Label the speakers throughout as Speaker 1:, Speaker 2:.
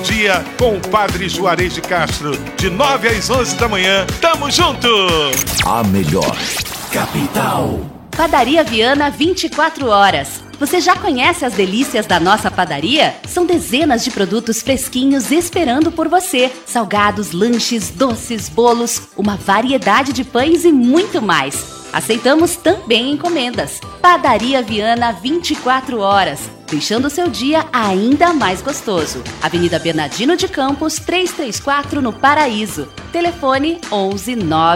Speaker 1: Dia com o Padre Juarez de Castro, de 9 às 11 da manhã. Tamo junto!
Speaker 2: A melhor capital.
Speaker 3: Padaria Viana 24 horas. Você já conhece as delícias da nossa padaria? São dezenas de produtos fresquinhos esperando por você. Salgados, lanches, doces, bolos, uma variedade de pães e muito mais. Aceitamos também encomendas. Padaria Viana 24 horas, deixando o seu dia ainda mais gostoso. Avenida Bernardino de Campos, 334 no Paraíso. Telefone 11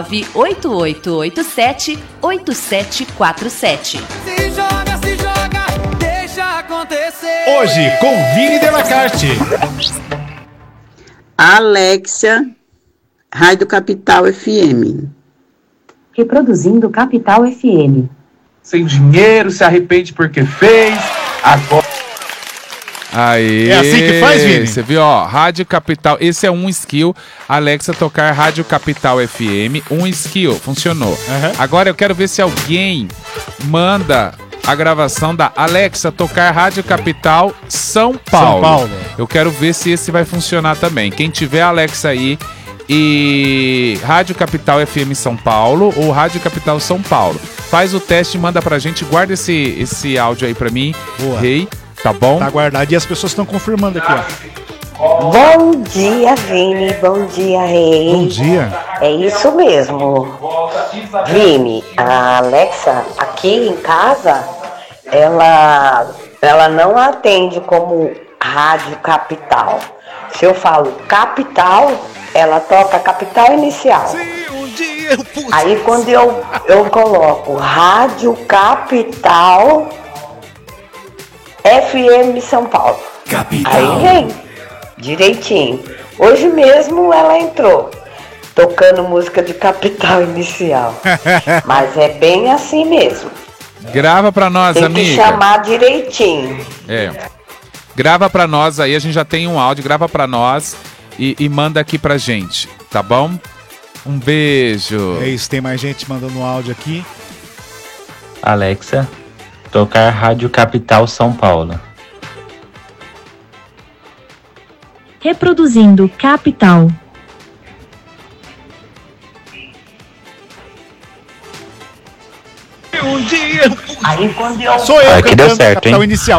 Speaker 3: 98887 8747.
Speaker 4: Se joga, deixa acontecer.
Speaker 5: Hoje com Vini Delacarte.
Speaker 6: Alexia, Rádio Capital FM.
Speaker 7: Reproduzindo Capital FM.
Speaker 8: Sem dinheiro, se arrepende porque fez. Agora.
Speaker 5: Aê, é assim que faz, Vini?
Speaker 9: Você viu, ó, Rádio Capital, esse é um skill. Alexa tocar Rádio Capital FM, um skill, funcionou. Agora eu quero ver se alguém manda a gravação da Alexa tocar Rádio Capital São Paulo. Eu quero ver se esse vai funcionar também. Quem tiver Alexa aí e Rádio Capital FM São Paulo ou Rádio Capital São Paulo, faz o teste e manda pra gente. Guarda esse áudio aí pra mim. Boa. Rei, tá bom?
Speaker 5: Tá guardado e as pessoas estão confirmando aqui, ó.
Speaker 10: Bom dia, Vini. Bom dia, Rei.
Speaker 5: Bom dia.
Speaker 10: É isso mesmo. Vini, a Alexa aqui em casa, ela não atende como Rádio Capital. Se eu falo capital, ela toca capital inicial. Aí quando eu coloco Rádio Capital FM São Paulo,
Speaker 2: Capital.
Speaker 10: Aí vem direitinho. Hoje mesmo ela entrou tocando música de capital inicial. Mas é bem assim mesmo.
Speaker 9: Grava pra nós, amiga.
Speaker 10: Tem que chamar direitinho.
Speaker 9: Grava pra nós aí, a gente já tem um áudio. Grava pra nós e manda aqui pra gente, tá bom? Um beijo.
Speaker 5: É isso, tem mais gente mandando um áudio aqui.
Speaker 11: Alexa, tocar Rádio Capital São Paulo.
Speaker 7: Reproduzindo Capital.
Speaker 10: Aí quando eu...
Speaker 5: Sou eu
Speaker 11: que deu certo,
Speaker 5: Capital
Speaker 11: hein?
Speaker 5: Inicial.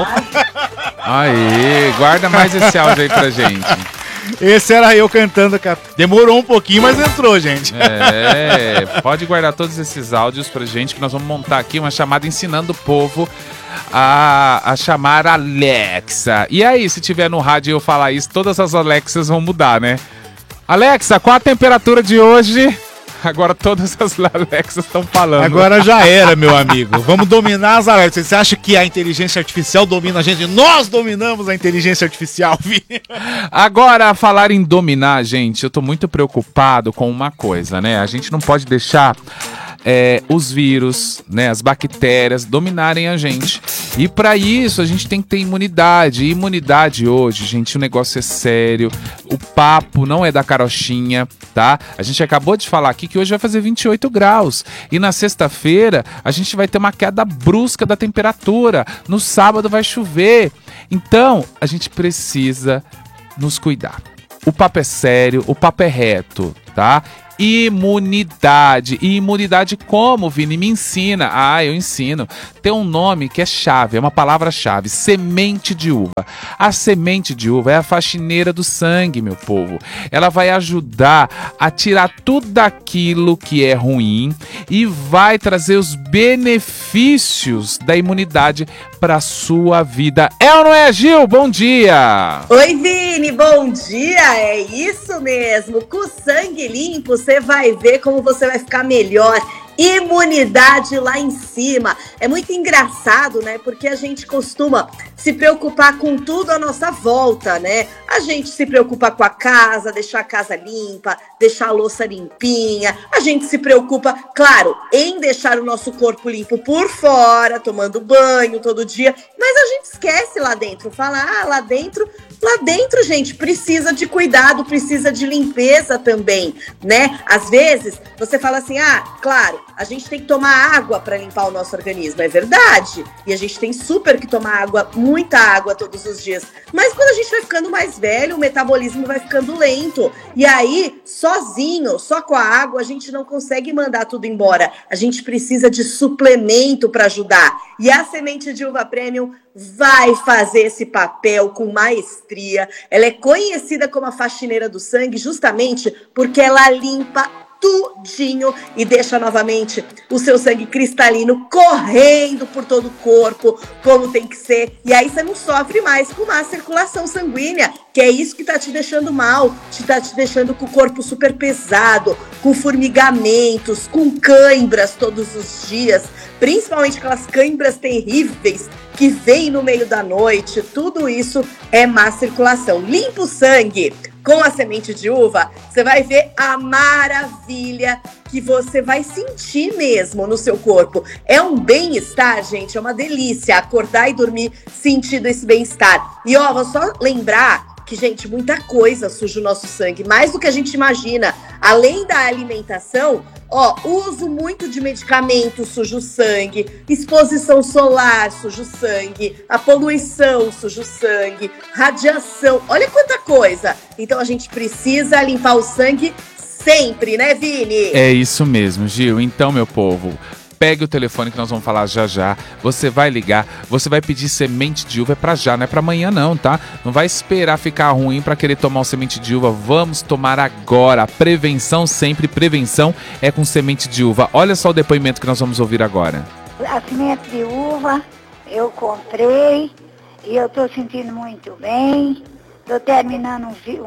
Speaker 9: Aê, guarda mais esse áudio aí pra gente.
Speaker 5: Esse era eu cantando. Demorou um pouquinho, mas entrou, gente.
Speaker 9: Pode guardar todos esses áudios pra gente, que nós vamos montar aqui uma chamada ensinando o povo a chamar Alexa. E aí, se tiver no rádio e eu falar isso, todas as Alexas vão mudar, né? Alexa, qual a temperatura de hoje? Agora todas as Alexas estão falando.
Speaker 5: Agora já era, meu amigo. Vamos dominar as Alexas. Você acha que a inteligência artificial domina a gente? Nós dominamos a inteligência artificial, Vini.
Speaker 9: Agora, falar em dominar, gente, eu tô muito preocupado com uma coisa, né? A gente não pode deixar os vírus, né, as bactérias dominarem a gente. E para isso a gente tem que ter imunidade. E imunidade hoje, gente, o negócio é sério. O papo não é da carochinha, tá? A gente acabou de falar aqui que hoje vai fazer 28 graus. E na sexta-feira a gente vai ter uma queda brusca da temperatura. No sábado vai chover. Então a gente precisa nos cuidar. O papo é sério, o papo é reto, tá? Imunidade. E imunidade como, Vini? Me ensina. Eu ensino. Tem um nome que é chave, é uma palavra-chave. Semente de uva. A semente de uva é a faxineira do sangue, meu povo. Ela vai ajudar a tirar tudo aquilo que é ruim e vai trazer os benefícios da imunidade para sua vida. É ou não é, Gil? Bom dia!
Speaker 12: Oi, Vini, bom dia! É isso mesmo. Com o sangue limpo, você vai ver como você vai ficar melhor. Imunidade lá em cima. É muito engraçado, né? Porque a gente costuma se preocupar com tudo à nossa volta, né? A gente se preocupa com a casa, deixar a casa limpa, deixar a louça limpinha. A gente se preocupa, claro, em deixar o nosso corpo limpo por fora, tomando banho todo dia. Mas a gente esquece lá dentro. Fala, lá dentro, gente, precisa de cuidado, precisa de limpeza também, né? Às vezes, você fala assim, claro, a gente tem que tomar água para limpar o nosso organismo, é verdade. E a gente tem super que tomar água, muita água todos os dias. Mas quando a gente vai ficando mais velho, o metabolismo vai ficando lento. E aí, sozinho, só com a água, a gente não consegue mandar tudo embora. A gente precisa de suplemento para ajudar. E a semente de uva premium vai fazer esse papel com maestria. Ela é conhecida como a faxineira do sangue justamente porque ela limpa tudinho e deixa novamente o seu sangue cristalino correndo por todo o corpo, como tem que ser. E aí você não sofre mais com má circulação sanguínea, que é isso que tá te deixando mal, tá te deixando com o corpo super pesado, com formigamentos, com cãibras todos os dias, principalmente aquelas cãibras terríveis que vem no meio da noite. Tudo isso é má circulação. Limpa o sangue com a semente de uva, você vai ver a maravilha que você vai sentir mesmo no seu corpo. É um bem-estar, gente, é uma delícia acordar e dormir sentindo esse bem-estar. E ó, vou só lembrar que, gente, muita coisa suja o nosso sangue, mais do que a gente imagina. Além da alimentação, ó, uso muito de medicamentos suja o sangue, exposição solar suja o sangue, a poluição suja o sangue, radiação, olha quanta coisa. Então a gente precisa limpar o sangue sempre, né, Vini?
Speaker 9: É isso mesmo, Gil. Então, meu povo, pegue o telefone que nós vamos falar já já. Você vai ligar, você vai pedir semente de uva, é pra já, não é pra amanhã não, tá? Não vai esperar ficar ruim pra querer tomar o semente de uva. Vamos tomar agora. Prevenção sempre, prevenção é com semente de uva. Olha só o depoimento que nós vamos ouvir agora.
Speaker 13: A semente de uva eu comprei e eu tô sentindo muito bem. Tô terminando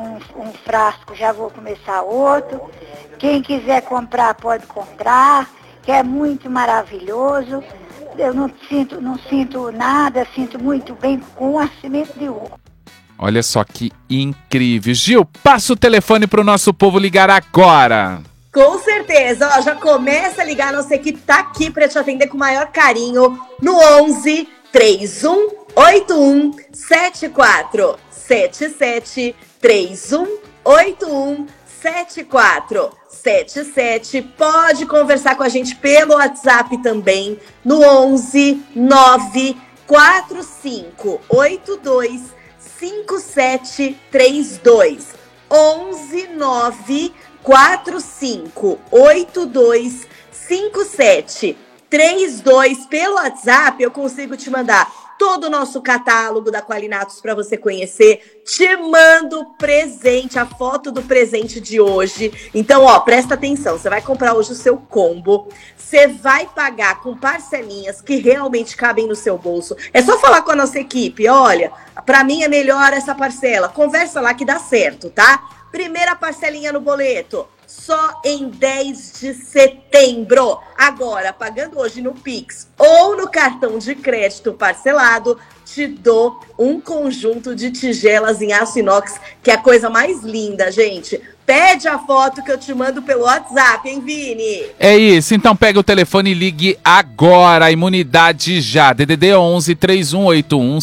Speaker 13: um frasco, já vou começar outro. Quem quiser comprar pode comprar, que é muito maravilhoso. Eu não sinto nada, sinto muito bem com a semente de uva.
Speaker 9: Olha só que incrível. Gil, passa o telefone pro nosso povo ligar agora.
Speaker 12: Com certeza, ó, já começa a ligar, nossa equipe tá aqui para te atender com o maior carinho no 11 31 81 74 77 31 81 74 77. Pode conversar com a gente pelo WhatsApp também no 11 9 45 82 57 32. 11 9 45 82 57 32. Pelo WhatsApp eu consigo te mandar todo o nosso catálogo da Qualinatos para você conhecer. Te mando presente, a foto do presente de hoje. Então, ó, presta atenção. Você vai comprar hoje o seu combo. Você vai pagar com parcelinhas que realmente cabem no seu bolso. É só falar com a nossa equipe. Olha, para mim é melhor essa parcela. Conversa lá que dá certo, tá? Primeira parcelinha no boleto, só em 10 de setembro. Agora, pagando hoje no Pix ou no cartão de crédito parcelado, te dou um conjunto de tigelas em aço inox, que é a coisa mais linda, gente. Pede a foto que eu te mando pelo WhatsApp, hein, Vini?
Speaker 9: É isso, então pega o telefone e ligue agora. Imunidade já. DDD 11 3181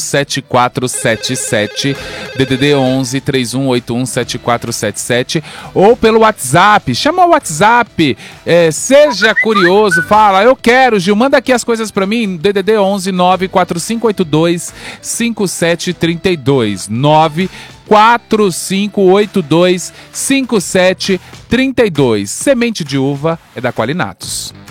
Speaker 9: 7477. DDD 11 3181 7477. Ou pelo WhatsApp. Chama o WhatsApp. Seja curioso, fala, eu quero, Gil, manda aqui as coisas pra mim. DDD 11 94582 5732. 94582 5732. Semente de uva é da Qualinatos.